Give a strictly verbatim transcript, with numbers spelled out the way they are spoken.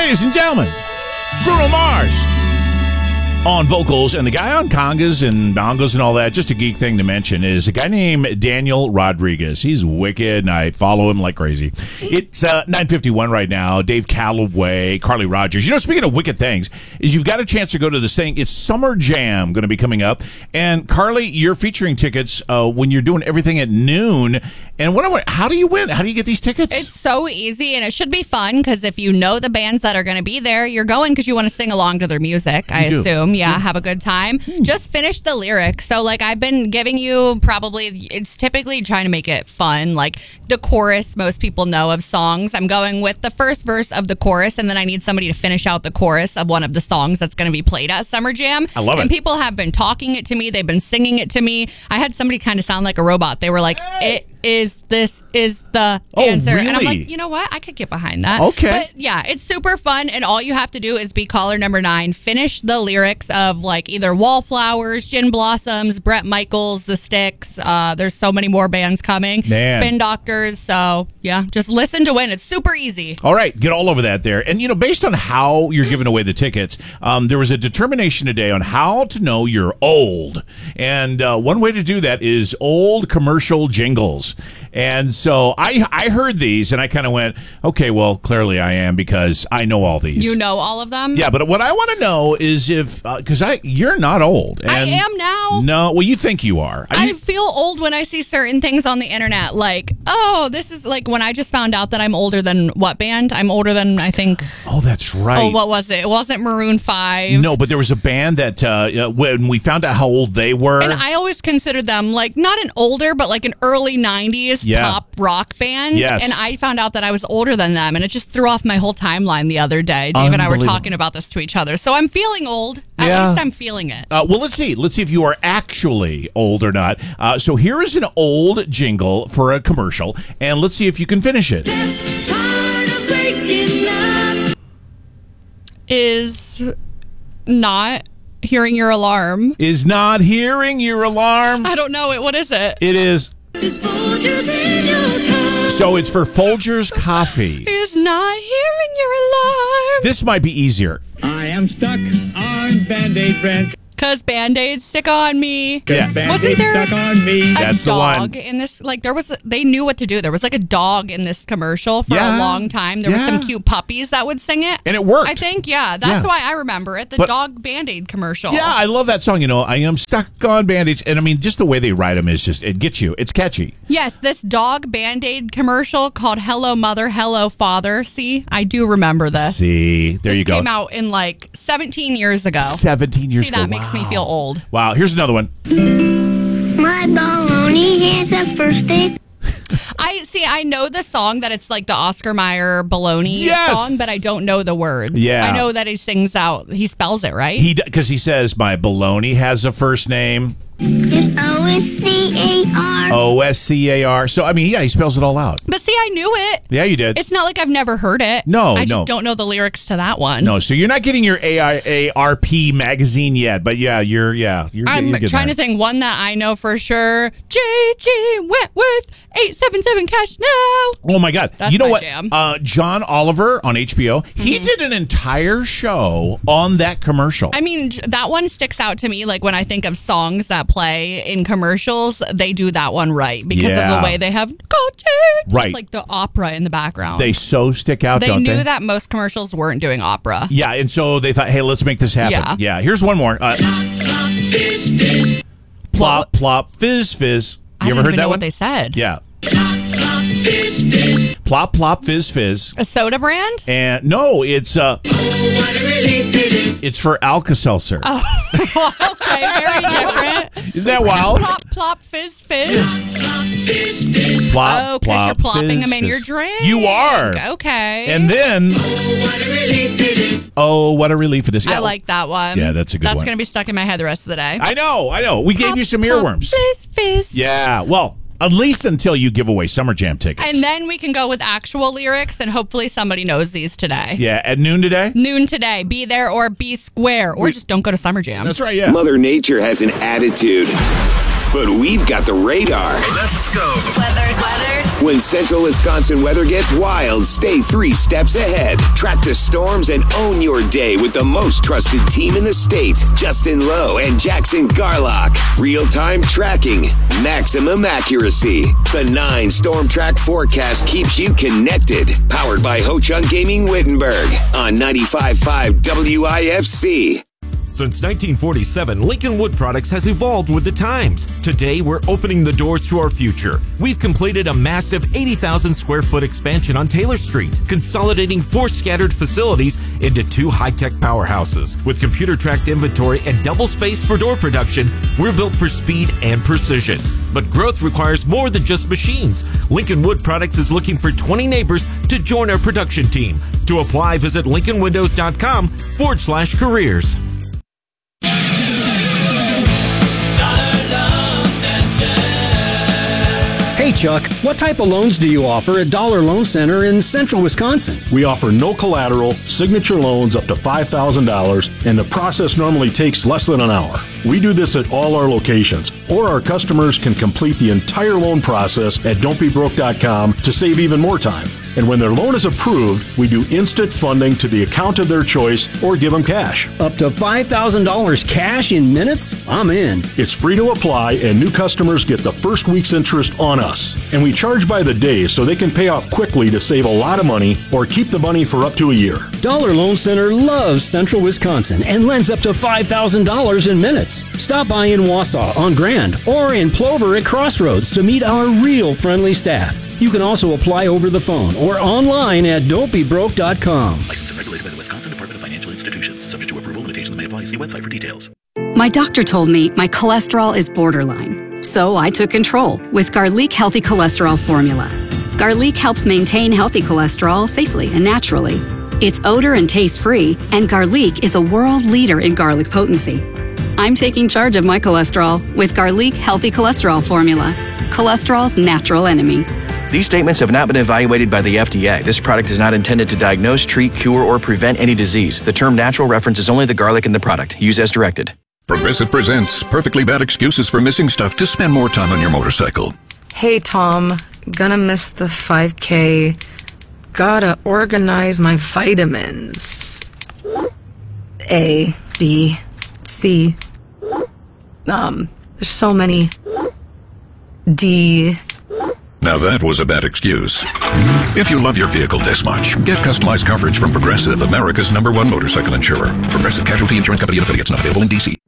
Ladies and gentlemen, Bruno Mars on vocals, and the guy on congas and bongos and all that, just a geek thing to mention, is a guy named Daniel Rodriguez. He's wicked, and I follow him like crazy. It's uh, nine fifty-one right now. Dave Calloway, Carly Rogers. You know, speaking of wicked things, is you've got a chance to go to this thing. It's Summer Jam going to be coming up. And Carly, you're featuring tickets uh, when you're doing everything at noon. And what? I, how do you win? How do you get these tickets? It's so easy, and it should be fun, because if you know the bands that are going to be there, you're going because you want to sing along to their music, I You do. assume. Yeah, have a good time. Just finish the lyrics. So, like, I've been giving you probably, it's typically trying to make it fun. Like, the chorus, most people know of songs. I'm going with the first verse of the chorus, and then I need somebody to finish out the chorus of one of the songs that's going to be played at Summer Jam. I love it. And people have been talking it to me. They've been singing it to me. I had somebody kind of sound like a robot. They were like, it is, this is the Oh, answer. And I'm really? like, you know what? I could get behind that. Okay. But yeah, it's super fun, and all you have to do is be caller number nine. Finish the lyrics of like either Wallflowers, Gin Blossoms, Bret Michaels, The Styx. Uh, there's so many more bands coming. Man. Spin Doctors. So yeah, just listen to win. It's super easy. All right, get all over that there. And, you know, based on how you're giving away the tickets, um, there was a determination today on how to know you're old. And uh, one way to do that is old commercial jingles. And so I I heard these, and I kind of went, okay, well, clearly I am, because I know all these. You know all of them? Yeah, but what I want to know is if, because I you're not old. And I am now. No, well, you think you are. I You- feel old when I see certain things on the internet. Like, oh, this is like when I just found out that I'm older than what band? I'm older than, I think, oh, that's right. oh, what was it? It wasn't Maroon five. No, but there was a band that uh, when we found out how old they were. And I always considered them like not an older, but like an early nineties Yeah. pop rock band. Yes. And I found out that I was older than them, and it just threw off my whole timeline the other day. Dave and I were Unbelievable. talking about this to each other. So I'm feeling old. At Yeah. least I'm feeling it. Uh, well, let's see. Let's see if you are actually old or not. Uh, so here is an old jingle for a commercial, and let's see if you can finish it. Is not hearing your alarm. Is not hearing your alarm. I don't know it. What is it? It is. So it's for Folgers Coffee. Is not hearing your alarm. This might be easier. I am stuck on Band-Aid brand. Cause Band-Aids stick on me. Yeah. Band-Aid Wasn't there stuck on me. a That's the dog one. in this? Like there was, they knew what to do. There was like a dog in this commercial for Yeah. a long time. There Yeah. were some cute puppies that would sing it, And it worked. I think, yeah, that's Yeah. why I remember it. The But- dog Band-Aid commercial. Yeah, I love that song. You know, I am stuck on Band-Aids. And I mean, just the way they write them is just, it gets you. It's catchy. Yes, this dog Band-Aid commercial called "Hello Mother, Hello Father." See, I do remember this. See, there this you go. Came out in like seventeen years ago. seventeen years See, ago. that makes me Wow. feel old. Wow, here's another one. My baloney has a first date. I see. I know the song that it's like the Oscar Mayer baloney Yes! song, but I don't know the words. Yeah. I know that he sings out. He spells it right. He Because he says, my baloney has a first name. It's O S C A R. O S C A R. So, I mean, yeah, he spells it all out. but see, I knew it. Yeah, you did. It's not like I've never heard it. No, I just no. don't know the lyrics to that one. No, so you're not getting your A I A R P magazine yet, but yeah, you're, yeah, you're, I'm you're getting trying there. to think one that I know for sure. J G Wentworth, eight seven seven cash now. Oh my God! That's you know my what? jam. Uh, John Oliver on H B O, he did an entire show on that commercial. I mean, j- that one sticks out to me. Like when I think of songs that play in commercials, they do that one right because Yeah. of the way they have culture. Right. Like the opera in the background. They so stick out, They don't knew they? that most commercials weren't doing opera. Yeah, and so they thought, hey, let's make this happen. Yeah. Here's one more. Uh, plop, plop, fizz, fizz. I You ever didn't heard even that know one? what they said. Yeah. Plop, plop, fizz, fizz. A soda brand? And no, it's uh, it's for Alka-Seltzer. Okay, very different. Isn't that wild? Plop, plop, fizz, fizz. Plop, Oh, because plop, you're plopping fizz, them in your fizz. drink. You are. Okay. And then, oh, what a relief for this. I Yeah. like that one. Yeah, that's a good That's one. going to be stuck in my head the rest of the day. I know, I know. We gave you some Plop, earworms. Fizz, fizz. Yeah, well, at least until you give away Summer Jam tickets. And then we can go with actual lyrics, and hopefully somebody knows these today. Yeah, at noon today? Noon today. Be there or be square. Or just don't go to Summer Jam. That's right, yeah. Mother Nature has an attitude. but we've got the radar. Let's go. Weather, weather. When Central Wisconsin weather gets wild, stay three steps ahead. Track the storms and own your day with the most trusted team in the state, Justin Lowe and Jackson Garlock. Real-time tracking, maximum accuracy. The nine Storm Track forecast keeps you connected. Powered by Ho Chunk Gaming Wittenberg on ninety-five point five W I F C. Since nineteen forty-seven, Lincoln Wood Products has evolved with the times. Today, we're opening the doors to our future. We've completed a massive eighty thousand square foot expansion on Taylor Street, consolidating four scattered facilities into two high-tech powerhouses. With computer-tracked inventory and double space for door production, we're built for speed and precision. But growth requires more than just machines. Lincoln Wood Products is looking for twenty neighbors to join our production team. To apply, visit lincoln windows dot com forward slash careers. Hey Chuck, what type of loans do you offer at Dollar Loan Center in Central Wisconsin? We offer no collateral, signature loans up to five thousand dollars, and the process normally takes less than an hour. We do this at all our locations, or our customers can complete the entire loan process at don't be broke dot com to save even more time. And when their loan is approved, we do instant funding to the account of their choice or give them cash. Up to five thousand dollars cash in minutes? I'm in. It's free to apply, and new customers get the first week's interest on us. And we charge by the day so they can pay off quickly to save a lot of money or keep the money for up to a year. Dollar Loan Center loves Central Wisconsin and lends up to five thousand dollars in minutes. Stop by in Wausau on Grand or in Plover at Crossroads to meet our real friendly staff. You can also apply over the phone or online at don't be broke dot com. Licensed and regulated by the Wisconsin Department of Financial Institutions. Subject to approval, limitations may apply. See website for details. My doctor told me my cholesterol is borderline, so I took control with Garlic Healthy Cholesterol Formula. Garlic helps maintain healthy cholesterol safely and naturally. It's odor and taste-free, and Garlic is a world leader in garlic potency. I'm taking charge of my cholesterol with Garlic Healthy Cholesterol Formula, cholesterol's natural enemy. These statements have not been evaluated by the F D A. This product is not intended to diagnose, treat, cure, or prevent any disease. The term natural references only the garlic in the product. Use as directed. Progressive presents perfectly bad excuses for missing stuff to spend more time on your motorcycle. Hey, Tom. Gonna miss the five K. Gotta organize my vitamins. A, B, C. Um, there's so many. D. Now that was a bad excuse. If you love your vehicle this much, get customized coverage from Progressive, America's number one motorcycle insurer. Progressive Casualty Insurance Company and affiliates, not available in D C.